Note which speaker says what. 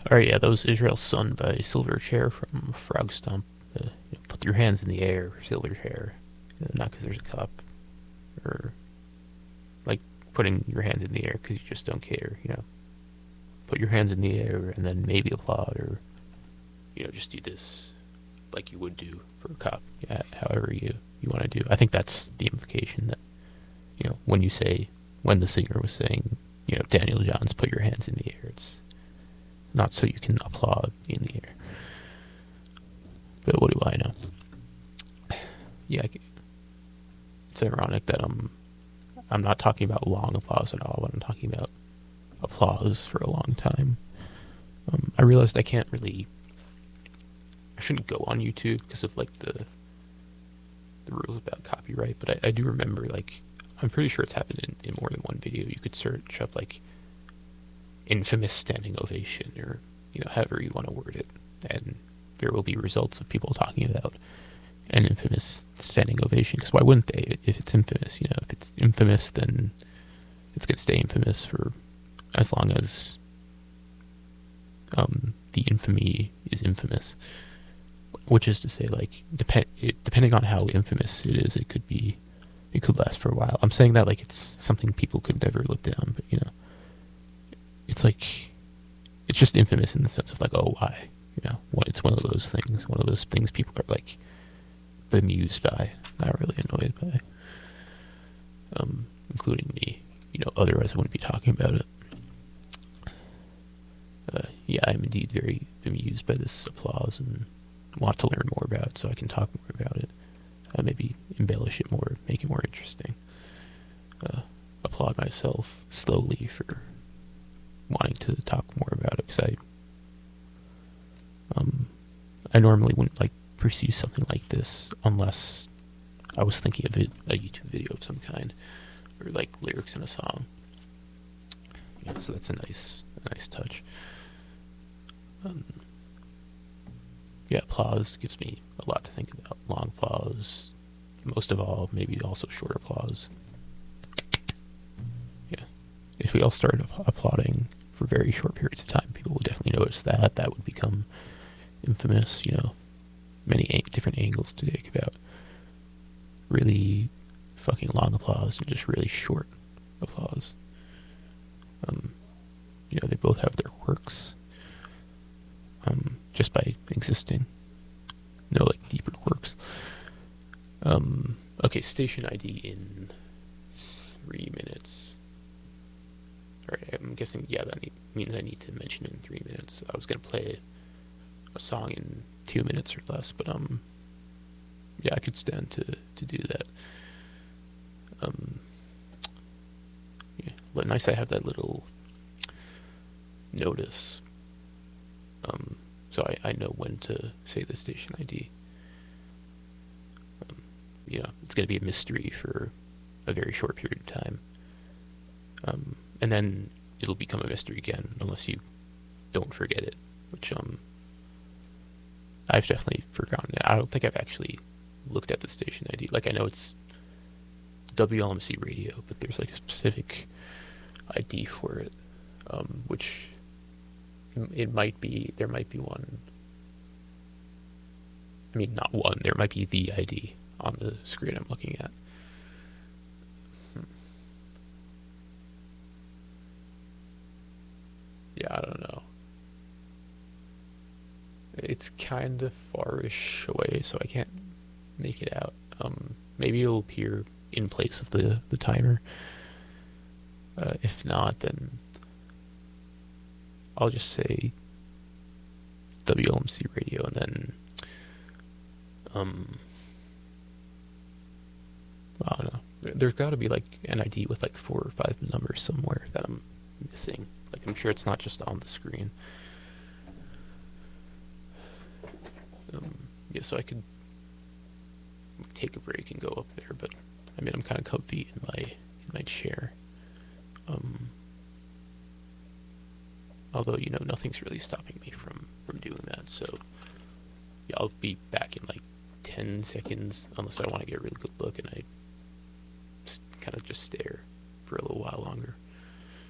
Speaker 1: Alright, yeah, that was Israel's Son by Silverchair from Frog Stomp. Put your hands in the air, Silverchair. Not because there's a cop. Or, like, putting your hands in the air because you just don't care. Put your hands in the air and then maybe applaud, or, just do this like you would do for a cop. Yeah, however you want to do. I think that's the implication that, when the singer was saying, Daniel Johns, put your hands in the air, it's not so you can applaud in the air. But what do I know? Yeah, it's ironic that I'm not talking about long applause at all, but I'm talking about applause for a long time. I realized I shouldn't go on YouTube because of like the rules about copyright, but I do remember, like, I'm pretty sure it's happened in more than one video. You could search up like infamous standing ovation, or however you want to word it, and there will be results of people talking about an infamous standing ovation. Because why wouldn't they? If it's infamous, if it's infamous, then it's going to stay infamous for as long as the infamy is infamous. Which is to say, like, depending on how infamous it is, it could last for a while. I'm saying that like it's something people could never live down, but it's like, it's just infamous in the sense of like, oh, why? It's one of those things people are like bemused by, not really annoyed by, including me. Otherwise I wouldn't be talking about it. Yeah, I'm indeed very bemused by this applause and want to learn more about it so I can talk more about it. Maybe embellish it more, make it more interesting. Applaud myself slowly for wanting to talk more about it, because I normally wouldn't like pursue something like this unless I was thinking of a YouTube video of some kind, or like lyrics in a song. So that's a nice touch. Yeah, applause gives me a lot to think about. Long applause, most of all, maybe also short applause. Yeah, if we all started applauding for very short periods of time, people would definitely notice that. That would become infamous. Many different angles to take about really fucking long applause and just really short applause. They both have their quirks. Just by existing. No, like, deeper quirks. Okay, station ID in 3 minutes. Alright, I'm guessing, yeah, that means I need to mention it in 3 minutes. I was gonna play a song in 2 minutes or less, but, yeah, I could stand to do that. Yeah, but nice I have that little notice. So I know when to say the station ID. It's going to be a mystery for a very short period of time. And then it'll become a mystery again, unless you don't forget it, which I've definitely forgotten it. I don't think I've actually looked at the station ID. Like, I know it's WLMC radio, but there's like a specific ID for it, which... there might be one. I mean, not one. There might be the ID on the screen I'm looking at. Yeah, I don't know. It's kind of farish away, so I can't make it out. Maybe it'll appear in place of the timer. If not, then I'll just say WLMC radio, and then I don't know. There's got to be like an ID with like 4 or 5 numbers somewhere that I'm missing. Like, I'm sure it's not just on the screen. Yeah, so I could take a break and go up there, but I mean, I'm kind of comfy in my chair. Although, nothing's really stopping me from doing that, so yeah, I'll be back in like 10 seconds, unless I want to get a really good look and I kind of just stare for a little while longer.